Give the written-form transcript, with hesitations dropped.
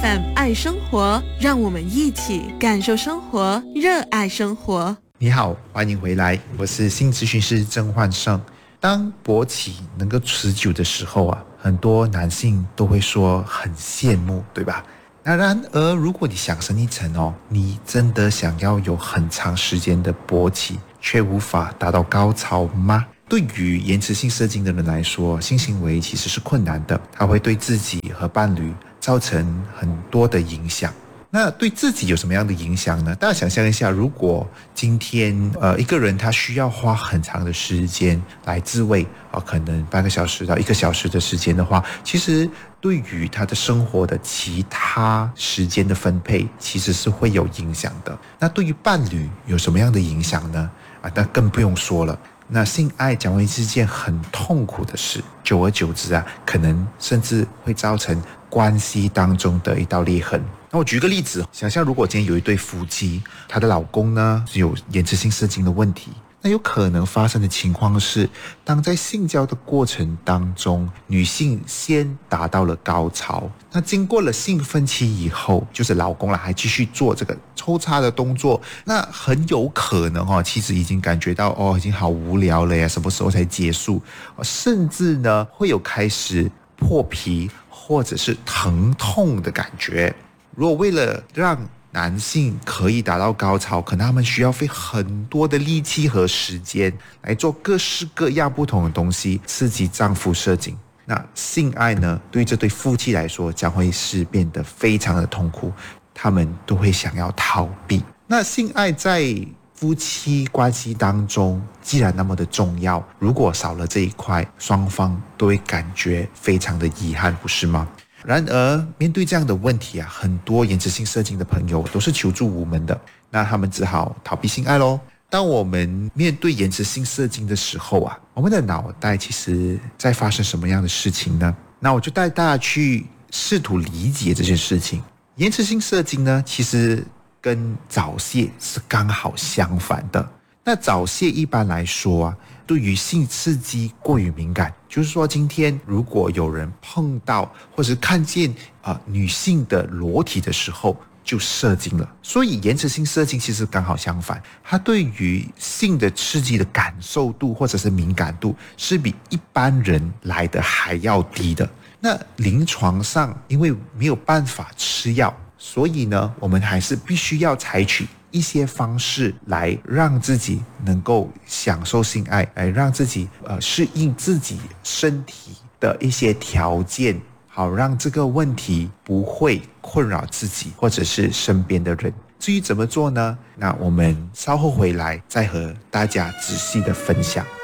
FM 爱生活，让我们一起感受生活，热爱生活。 你好，欢迎回来，我是性咨询师郑焕胜。当勃起能够持久的时候很多男性都会说很羡慕，对吧？那然而如果你想深一层你真的想要有很长时间的勃起却无法达到高潮吗？对于延迟性射精的人来说，性行为其实是困难的，它会对自己和伴侣造成很多的影响。那对自己有什么样的影响呢？大家想象一下，如果今天一个人他需要花很长的时间来自慰可能半个小时到1个小时的时间的话，其实对于他的生活的其他时间的分配其实是会有影响的。那对于伴侣有什么样的影响呢？那更不用说了。那性爱将会是件很痛苦的事，久而久之可能甚至会造成关系当中的一道裂痕。那我举个例子，想象如果今天有一对夫妻，她的老公呢是有延迟性射精的问题，那有可能发生的情况是，当在性交的过程当中，女性先达到了高潮，那经过了兴奋期以后，就是老公还继续做这个抽插的动作，那很有可能妻子已经感觉到已经好无聊了呀，什么时候才结束？甚至呢会有开始破皮或者是疼痛的感觉。如果为了让男性可以达到高潮，可能他们需要费很多的力气和时间来做各式各样不同的东西，刺激丈夫射精。那性爱呢，对于这对夫妻来说将会是变得非常的痛苦，他们都会想要逃避。那性爱在夫妻关系当中既然那么的重要，如果少了这一块，双方都会感觉非常的遗憾，不是吗？然而面对这样的问题很多延迟性射精的朋友都是求助无门的，那他们只好逃避性爱咯。当我们面对延迟性射精的时候我们的脑袋其实在发生什么样的事情呢？那我就带大家去试图理解这件事情。延迟性射精呢，其实跟早泄是刚好相反的。那早泄一般来说对于性刺激过于敏感，就是说今天如果有人碰到或是看见女性的裸体的时候就射精了。所以延迟性射精其实刚好相反，它对于性的刺激的感受度或者是敏感度是比一般人来的还要低的。那临床上因为没有办法吃药，所以呢我们还是必须要采取一些方式来让自己能够享受性爱，来让自己适应自己身体的一些条件，好让这个问题不会困扰自己或者是身边的人。至于怎么做呢？那我们稍后回来再和大家仔细的分享。